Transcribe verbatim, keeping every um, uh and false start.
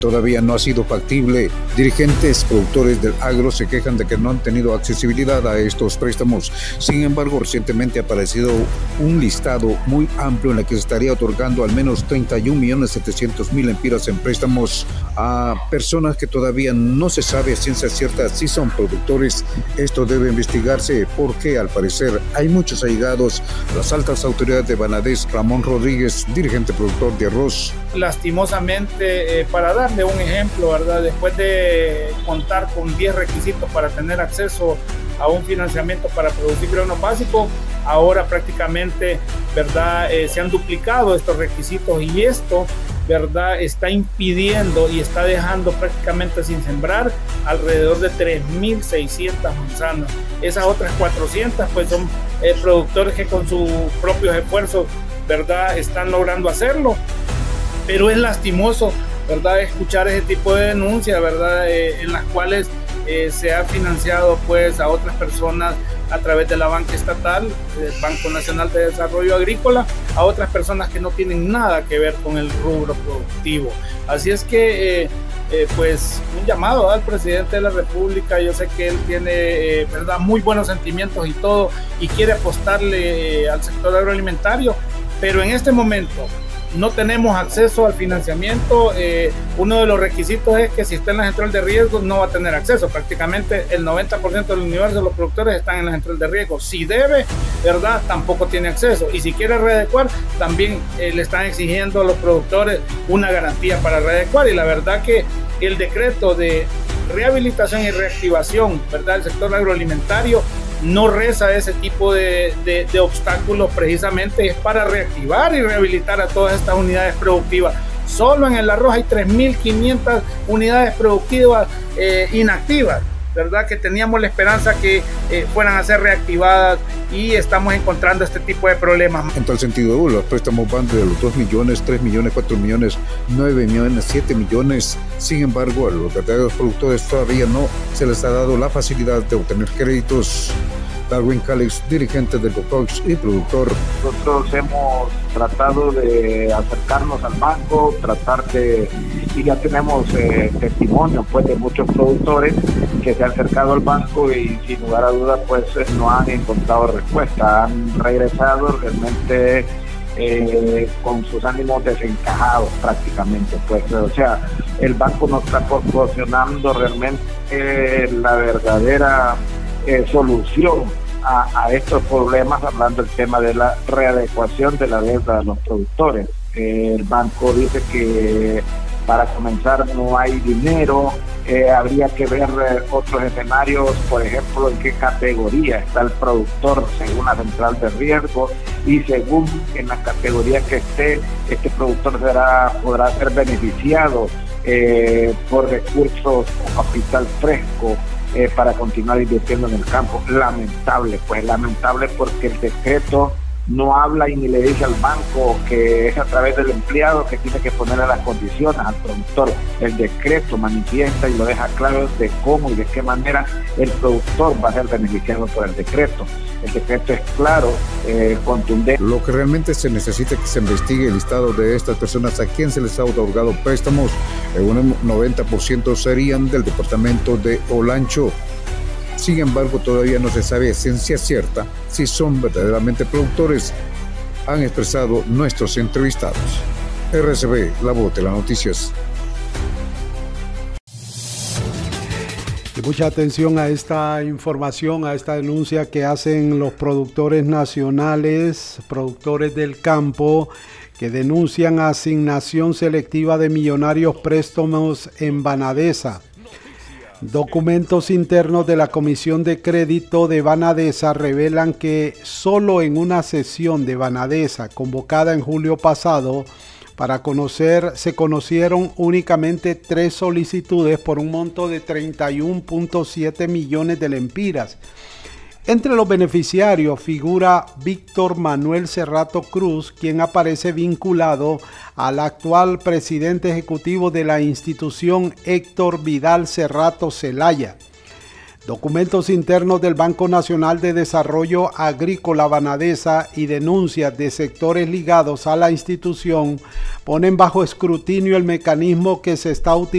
todavía no ha sido factible. Dirigentes productores del agro se quejan de que no han tenido accesibilidad a estos préstamos. Sin embargo, recientemente ha aparecido un listado muy amplio en el que se estaría otorgando al menos treinta y un millones setecientos mil lempiras en préstamos a personas que todavía no se sabe a ciencia cierta si son productores. Esto debe investigarse porque al parecer hay muchos allegados a las altas autoridades de Banades. Ramón Rodríguez, dirigente productor de arroz. Lastimosamente, eh, para darle un ejemplo, ¿verdad? Después de contar con diez requisitos para tener acceso a un financiamiento para producir granos básicos, ahora prácticamente, ¿verdad? Eh, se han duplicado estos requisitos y esto, ¿verdad? Está impidiendo y está dejando prácticamente sin sembrar alrededor de tres mil seiscientas manzanas. Esas otras cuatrocientas pues son eh, productores que con sus propios esfuerzos, ¿verdad? Están logrando hacerlo. Pero es lastimoso, ¿verdad?, escuchar ese tipo de denuncias, ¿verdad?, eh, en las cuales eh, se ha financiado pues a otras personas a través de la banca estatal, el Banco Nacional de Desarrollo Agrícola, a otras personas que no tienen nada que ver con el rubro productivo. Así es que, eh, eh, pues, un llamado al presidente de la República. Yo sé que él tiene, eh, ¿verdad?, muy buenos sentimientos y todo, y quiere apostarle eh, al sector agroalimentario, pero en este momento no tenemos acceso al financiamiento. Eh, uno de los requisitos es que si está en la central de riesgo no va a tener acceso. Prácticamente el noventa por ciento del universo de los productores están en la central de riesgo. Si debe, ¿verdad?, tampoco tiene acceso. Y si quiere readecuar, también eh, le están exigiendo a los productores una garantía para readecuar. Y la verdad que el decreto de rehabilitación y reactivación, ¿verdad?, del sector agroalimentario no reza ese tipo de, de, de obstáculos. Precisamente es para reactivar y rehabilitar a todas estas unidades productivas. Solo en el arroz hay tres mil quinientas unidades productivas eh, inactivas, ¿verdad?, que teníamos la esperanza que eh, fueran a ser reactivadas, y estamos encontrando este tipo de problemas. En tal sentido, los préstamos van de los dos millones, tres millones, cuatro millones, nueve millones, siete millones. Sin embargo, a los verdaderos productores todavía no se les ha dado la facilidad de obtener créditos. Darwin Calix, dirigente del Cocox y productor. Nosotros hemos tratado de acercarnos al banco, tratar de, y ya tenemos eh, testimonio pues de muchos productores que se han acercado al banco y sin lugar a dudas pues no han encontrado respuesta, han regresado realmente eh, con sus ánimos desencajados prácticamente, pues, o sea, el banco no está proporcionando realmente eh, la verdadera eh, solución A, a estos problemas, hablando del tema de la readecuación de la deuda de los productores. Eh, el banco dice que para comenzar no hay dinero, eh, habría que ver eh, otros escenarios, por ejemplo, en qué categoría está el productor según la central de riesgo, y según en la categoría que esté, este productor será, podrá ser beneficiado eh, por recursos o capital fresco, Eh, para continuar invirtiendo en el campo. Lamentable, pues lamentable, porque el decreto no habla y ni le dice al banco que es a través del empleado que tiene que ponerle las condiciones al productor. El decreto manifiesta y lo deja claro de cómo y de qué manera el productor va a ser beneficiado por el decreto. El decreto es claro, eh, contundente. Lo que realmente se necesita es que se investigue el listado de estas personas a quien se les ha otorgado préstamos. Un noventa por ciento serían del departamento de Olancho. Sin embargo, todavía no se sabe a ciencia cierta si son verdaderamente productores, han expresado nuestros entrevistados. R C B, la voz de las noticias. Y mucha atención a esta información, a esta denuncia que hacen los productores nacionales, productores del campo, que denuncian asignación selectiva de millonarios préstamos en Banadesa. Documentos internos de la Comisión de Crédito de Banadesa revelan que solo en una sesión de Banadesa convocada en julio pasado para conocer, se conocieron únicamente tres solicitudes por un monto de treinta y uno punto siete millones de lempiras. Entre los beneficiarios figura Víctor Manuel Cerrato Cruz, quien aparece vinculado al actual presidente ejecutivo de la institución, Héctor Vidal Cerrato Zelaya. Documentos internos del Banco Nacional de Desarrollo Agrícola Banadesa y denuncias de sectores ligados a la institución ponen bajo escrutinio el mecanismo que se está utilizando